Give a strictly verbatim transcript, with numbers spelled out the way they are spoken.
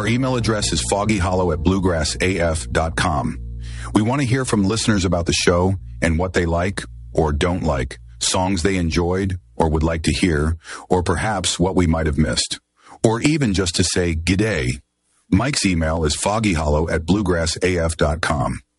Our email address is foggyhollow at bluegrass a f dot com. We want to hear from listeners about the show and what they like or don't like, songs they enjoyed or would like to hear, or perhaps what we might have missed, or even just to say g'day. Mike's email is foggyhollow at bluegrass a f dot com.